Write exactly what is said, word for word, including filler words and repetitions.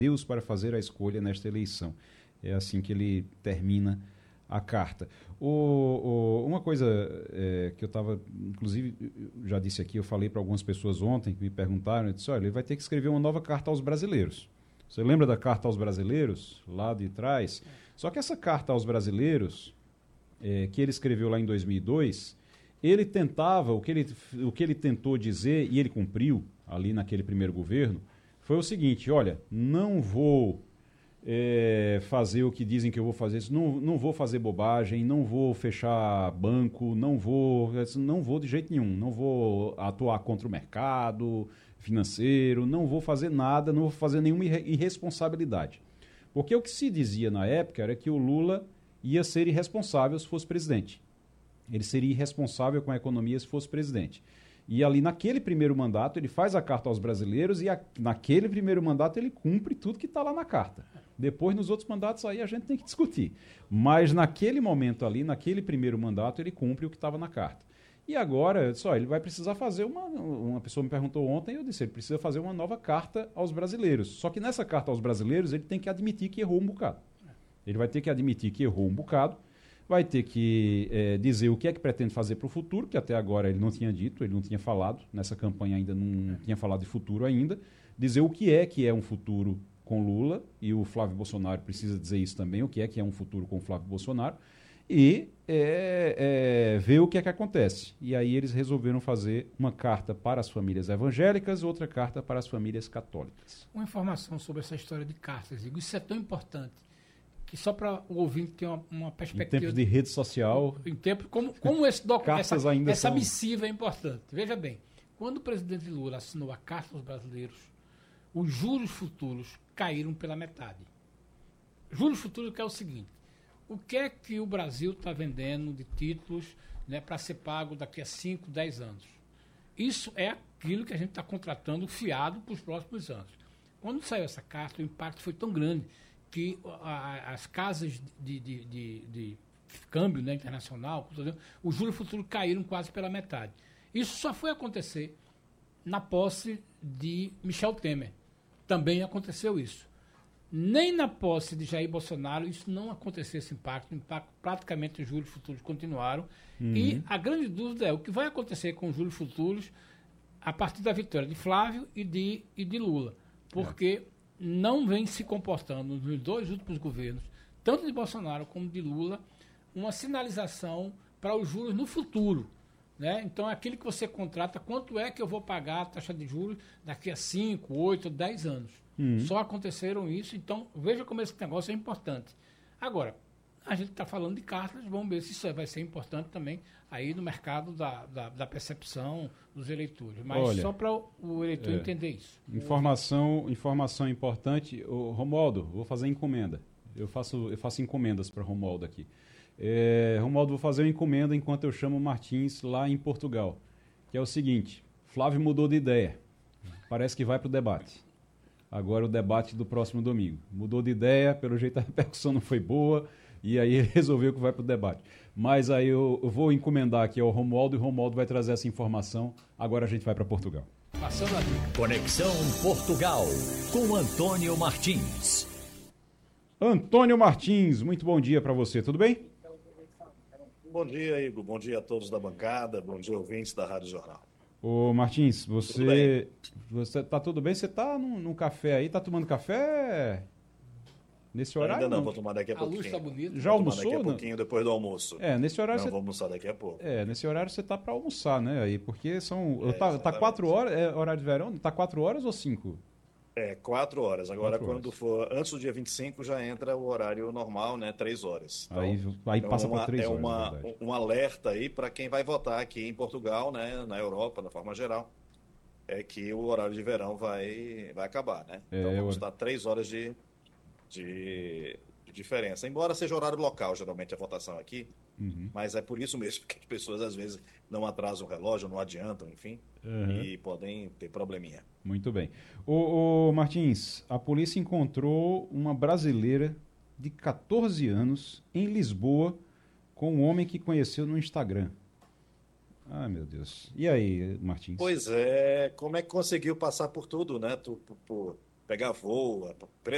Deus para fazer a escolha nesta eleição. É assim que ele termina a carta. O, o, uma coisa é, que eu estava, inclusive, já disse aqui, eu falei para algumas pessoas ontem que me perguntaram, eu disse, olha, ele vai ter que escrever uma nova carta aos brasileiros. Você lembra da carta aos brasileiros, lá de trás? Só que essa carta aos brasileiros, é, que ele escreveu lá em dois mil e dois, ele tentava, o que ele, o que ele tentou dizer, e ele cumpriu ali naquele primeiro governo, foi o seguinte, olha, não vou é, fazer o que dizem que eu vou fazer, não, não vou fazer bobagem, não vou fechar banco, não vou, não vou de jeito nenhum, não vou atuar contra o mercado financeiro, não vou fazer nada, não vou fazer nenhuma irresponsabilidade. Porque o que se dizia na época era que o Lula ia ser irresponsável se fosse presidente. Ele seria irresponsável com a economia se fosse presidente. E ali naquele primeiro mandato ele faz a carta aos brasileiros e a, naquele primeiro mandato ele cumpre tudo que está lá na carta. Depois nos outros mandatos aí a gente tem que discutir. Mas naquele momento ali, naquele primeiro mandato, ele cumpre o que estava na carta. E agora, só ele vai precisar fazer uma... Uma pessoa me perguntou ontem, eu disse, ele precisa fazer uma nova carta aos brasileiros. Só que nessa carta aos brasileiros ele tem que admitir que errou um bocado. Ele vai ter que admitir que errou um bocado, vai ter que é, dizer o que é que pretende fazer para o futuro, que até agora ele não tinha dito, ele não tinha falado, nessa campanha ainda não tinha falado de futuro ainda, dizer o que é que é um futuro com Lula, e o Flávio Bolsonaro precisa dizer isso também, o que é que é um futuro com o Flávio Bolsonaro, e é, é, ver o que é que acontece. E aí eles resolveram fazer uma carta para as famílias evangélicas, outra carta para as famílias católicas. Uma informação sobre essa história de cartas, Igor, isso é tão importante, que só para o ouvinte ter uma, uma perspectiva... Em tempos de rede social... Em tempos, como, como esse documento, essa, essa são... missiva é importante. Veja bem, quando o presidente Lula assinou a Carta aos Brasileiros, os juros futuros caíram pela metade. Juros futuros que é o seguinte, o que é que o Brasil está vendendo de títulos, né, para ser pago daqui a cinco, dez anos? Isso é aquilo que a gente está contratando fiado para os próximos anos. Quando saiu essa carta, o impacto foi tão grande que a, as casas de, de, de, de câmbio, né, internacional, os juros futuros caíram quase pela metade. Isso só foi acontecer na posse de Michel Temer. Também aconteceu isso. Nem na posse de Jair Bolsonaro isso não aconteceu, esse impacto. O impacto praticamente os juros futuros continuaram. Uhum. E a grande dúvida é o que vai acontecer com os juros futuros a partir da vitória de Flávio e de, e de Lula. Porque... É. Não vem se comportando nos dois últimos governos, tanto de Bolsonaro como de Lula, uma sinalização para os juros no futuro. Né? Então, é aquilo que você contrata, quanto é que eu vou pagar a taxa de juros daqui a cinco, oito, dez anos. Uhum. Só aconteceram isso, então veja como esse negócio é importante. Agora, a gente está falando de cartas, vamos ver se isso vai ser importante também aí no mercado da, da, da percepção dos eleitores. Mas Olha, só para o eleitor é, entender isso. Informação, informação importante. Ô, Romualdo, vou fazer encomenda. Eu faço, eu faço encomendas para Romualdo aqui. É, Romualdo, vou fazer uma encomenda enquanto eu chamo o Martins lá em Portugal. Que é o seguinte, Flávio mudou de ideia. Parece que vai para o debate. Agora o debate do próximo domingo. Mudou de ideia, pelo jeito a repercussão não foi boa. E aí ele resolveu que vai para o debate. Mas aí eu, eu vou encomendar aqui ao Romualdo e o Romualdo vai trazer essa informação. Agora a gente vai para Portugal. Passando a dica. Conexão Portugal com Antônio Martins. Antônio Martins, muito bom dia para você, tudo bem? Bom dia, Igor. Bom dia a todos da bancada. Bom dia, ouvintes da Rádio Jornal. Ô Martins, você... Você tá tudo bem? Você tá num, num café aí? Tá tomando café... Nesse horário? Ainda não, vou tomar daqui a, a pouquinho. A luz tá bonita. Já almoçou? Daqui a pouquinho, depois do almoço. É, nesse horário não, você... vou almoçar daqui a pouco. É, nesse horário você tá para almoçar, né? Aí, porque são... É, tá, tá quatro horas, é horário de verão? Tá quatro horas ou cinco? É, quatro horas. Agora, quatro quando horas. for antes do dia vinte e cinco, já entra o horário normal, né? Três horas. Então, aí aí passa uma, para três é horas, uma, verdade. um alerta aí para quem vai votar aqui em Portugal, né? Na Europa, de forma geral, é que o horário de verão vai, vai acabar, né? É, então, vamos eu... dar três horas de... de... diferença, embora seja horário local, geralmente a votação aqui, uhum. Mas é por isso mesmo que as pessoas às vezes não atrasam o relógio, não adiantam, enfim, uhum. E podem ter probleminha. Muito bem. Ô, ô, Martins, a polícia encontrou uma brasileira de catorze anos em Lisboa com um homem que conheceu no Instagram. Ah, meu Deus. E aí, Martins? Pois é, como é que conseguiu passar por tudo, né? Tu, por, por pegar voo,